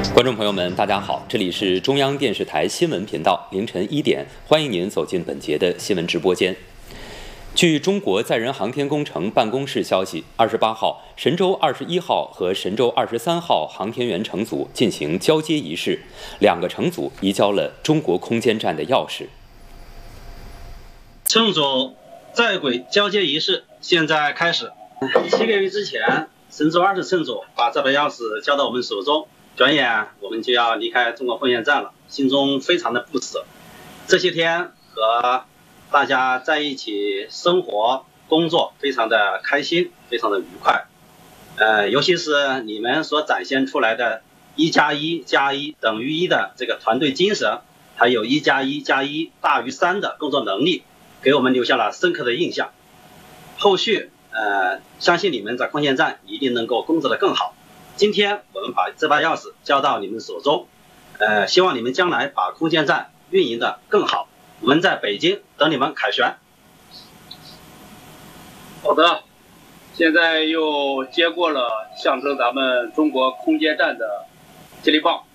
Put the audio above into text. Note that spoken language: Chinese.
观众朋友们，大家好，这里是中央电视台新闻频道，凌晨1点，欢迎您走进本节的新闻直播间。据中国载人航天工程办公室消息，28号，神舟21号和神舟23号航天员乘组进行交接仪式，2个乘组移交了中国空间站的钥匙。 乘组在轨交接仪式现在开始。7个月之前，神舟20乘组把这把钥匙交到我们手中，转眼我们就要离开中国空间站了，心中非常的不舍。这些天和大家在一起生活工作非常的开心，非常的愉快。尤其是你们所展现出来的1+1+1等于1的这个团队精神，还有1+1+1大于3的工作能力，给我们留下了深刻的印象。后续相信你们在空间站一定能够工作得更好。今天我们把这把钥匙交到你们手中，希望你们将来把空间站运营得更好。我们在北京等你们凯旋。 好的，现在又接过了象征咱们中国空间站的接力棒。